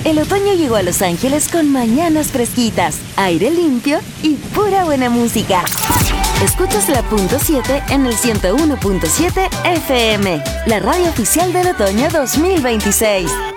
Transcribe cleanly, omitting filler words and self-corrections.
El otoño llegó a Los Ángeles con mañanas fresquitas, aire limpio y pura buena música. Escuchas la Punto 7 en el 101.7 FM, la radio oficial del otoño 2026.